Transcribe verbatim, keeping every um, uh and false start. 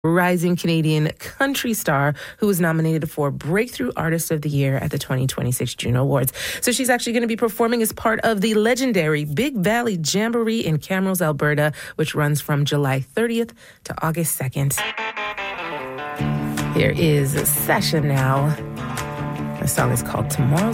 rising Canadian country star who was nominated for Breakthrough Artist of the Year at the twenty twenty-six Juno Awards. So she's actually going to be performing as part of the legendary Big Valley Jamboree in Camrose, Alberta, which runs from July thirtieth to August second. Here is Sasha now. The song is called Tomorrow's